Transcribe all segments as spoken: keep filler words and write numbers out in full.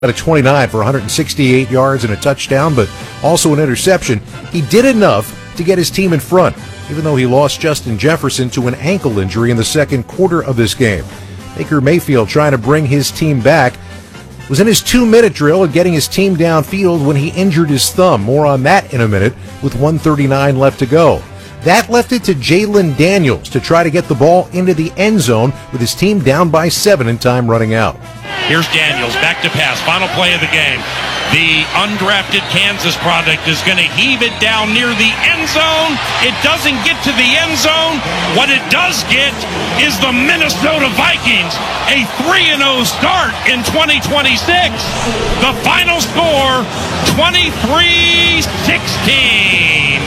out of twenty-nine for one hundred sixty-eight yards and a touchdown, but also an interception. He did enough to get his team in front, even though he lost Justin Jefferson to an ankle injury in the second quarter of this game. Baker Mayfield, trying to bring his team back, was in his two-minute drill and getting his team downfield when he injured his thumb. More on that in a minute with one thirty-nine left to go. That left it to Jalen Daniels to try to get the ball into the end zone with his team down by seven and time running out. Here's Daniels, back to pass, final play of the game. The undrafted Kansas product is going to heave it down near the end zone. It doesn't get to the end zone. What it does get is the Minnesota Vikings, a three and oh start in twenty twenty-six. The final score, twenty-three sixteen.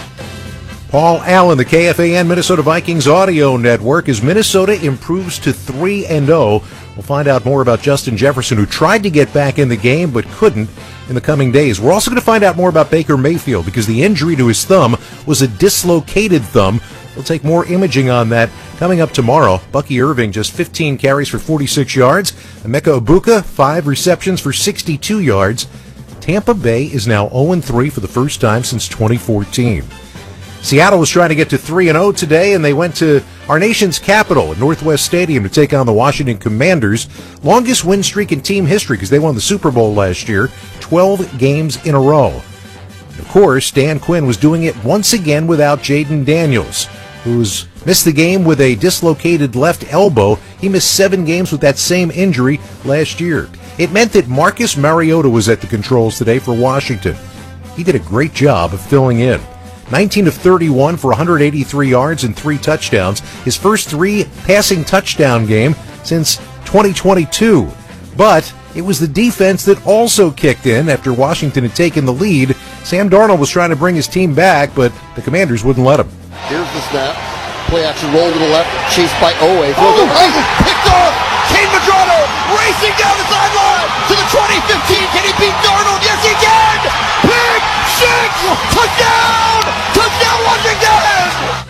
Paul Allen, the K F A N Minnesota Vikings audio network, as Minnesota improves to three and oh. We'll find out more about Justin Jefferson, who tried to get back in the game but couldn't, in the coming days. We're also going to find out more about Baker Mayfield because the injury to his thumb was a dislocated thumb. We'll take more imaging on that coming up tomorrow. Bucky Irving, just fifteen carries for forty-six yards. Emeka Egbuka, five receptions for sixty-two yards. Tampa Bay is now oh and three for the first time since twenty fourteen. Seattle was trying to get to three and oh today, and they went to our nation's capital at Northwest Stadium to take on the Washington Commanders. Longest win streak in team history because they won the Super Bowl last year, twelve games in a row. And of course, Dan Quinn was doing it once again without Jayden Daniels, who's missed the game with a dislocated left elbow. He missed seven games with that same injury last year. It meant that Marcus Mariota was at the controls today for Washington. He did a great job of filling in. nineteen of thirty-one for one hundred eighty-three yards and three touchdowns. His first three passing touchdown game since twenty twenty-two. But it was the defense that also kicked in after Washington had taken the lead. Sam Darnold was trying to bring his team back, but the Commanders wouldn't let him. Here's the snap. Play action roll to the left, chased by Owe. Throws oh, right, picked off. Kane Madrano racing down the sideline to the twenty fifteen. Can he beat Darnold? Yes, he can! Pick six! Touchdown! Touchdown, Washington!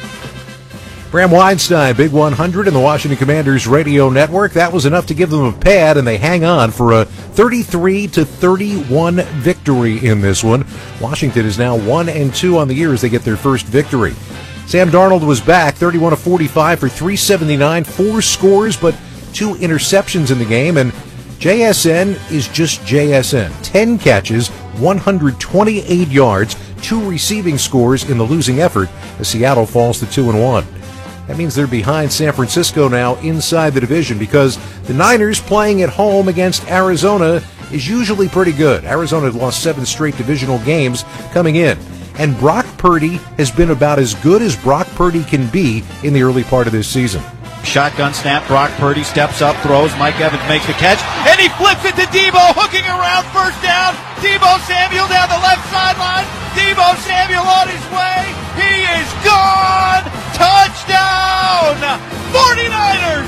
Bram Weinstein, Big one hundred in the Washington Commanders radio network. That was enough to give them a pad, and they hang on for a thirty-three to thirty-one victory in this one. Washington is now one and two on the year as they get their first victory. Sam Darnold was back, thirty-one of forty-five for three seventy-nine, four scores, but two interceptions in the game, and J S N is just J S N. ten catches, one hundred twenty-eight yards, two receiving scores in the losing effort as Seattle falls to two and one. That means they're behind San Francisco now inside the division because the Niners playing at home against Arizona is usually pretty good. Arizona had lost seven straight divisional games coming in. And Brock Purdy has been about as good as Brock Purdy can be in the early part of this season. Shotgun snap, Brock Purdy steps up, throws, Mike Evans makes the catch, and he flips it to Deebo, hooking around, first down, Deebo Samuel down the left sideline, Deebo Samuel on his way, he is gone, touchdown, forty-niners!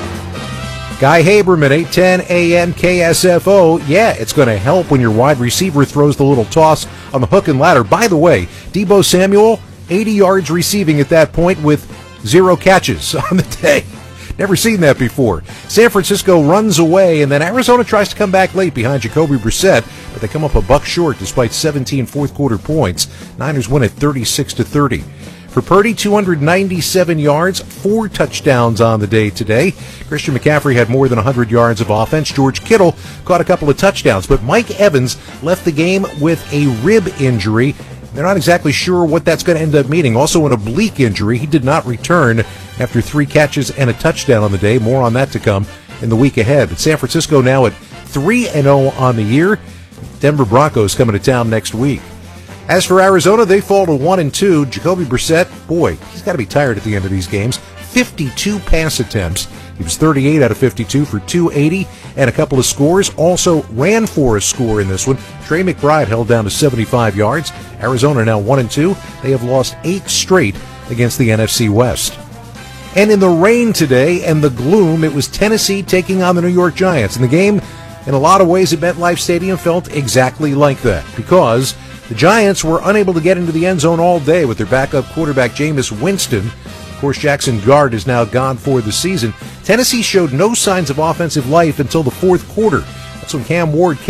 Guy Haberman, eight ten A M K S F O. Yeah, it's going to help when your wide receiver throws the little toss on the hook and ladder. By the way, Deebo Samuel, eighty yards receiving at that point with zero catches on the day. Never seen that before. San Francisco runs away, and then Arizona tries to come back late behind Jacoby Brissett, but they come up a buck short despite seventeen fourth-quarter points. Niners win at thirty-six to thirty. For Purdy, two hundred ninety-seven yards, four touchdowns on the day today. Christian McCaffrey had more than one hundred yards of offense. George Kittle caught a couple of touchdowns, but Mike Evans left the game with a rib injury. They're not exactly sure what that's going to end up meaning. Also an oblique injury. He did not return after three catches and a touchdown on the day. More on that to come in the week ahead. But San Francisco now at three and oh on the year. Denver Broncos coming to town next week. As for Arizona, they fall to one and two. Jacoby Brissett, boy, he's got to be tired at the end of these games. fifty-two pass attempts. He was thirty-eight out of fifty-two for two eighty and a couple of scores. Also ran for a score in this one. Trey McBride held down to seventy-five yards. Arizona now one and two. They have lost eight straight against the N F C West. And in the rain today and the gloom, it was Tennessee taking on the New York Giants. And the game, in a lot of ways, at MetLife Stadium felt exactly like that because the Giants were unable to get into the end zone all day with their backup quarterback, Jameis Winston. Of course, Jackson Gard is now gone for the season. Tennessee showed no signs of offensive life until the fourth quarter. That's when Cam Ward